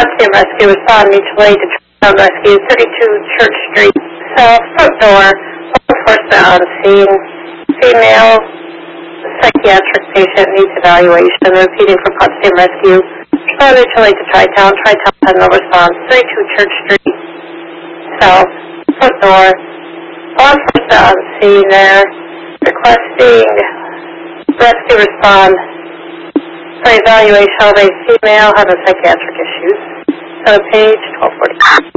Potsdam Rescue, respond mutual aid to Child Rescue, 32 Church Street South, front door, law enforcement on scene, female psychiatric patient needs evaluation, repeating for Potsdam Rescue, respond mutual aid to Tri-Town had no response, 32 Church Street South, front door, law enforcement on scene there, requesting rescue respond for evaluation of a female having psychiatric issues. So page 1240.